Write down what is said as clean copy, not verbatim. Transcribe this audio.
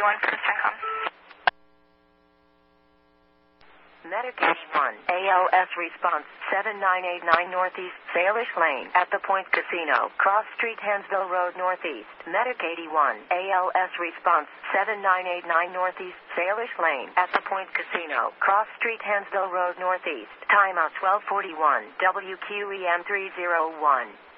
81 for the CENTCOM. Medic 81, ALS response 7989 Northeast, Salish Lane, at the Point Casino, Cross Street, Hansville Road Northeast. Medic 81, ALS response 7989 Northeast, Salish Lane, at the Point Casino, Cross Street, Hansville Road Northeast. Timeout 1241, WQEM 301.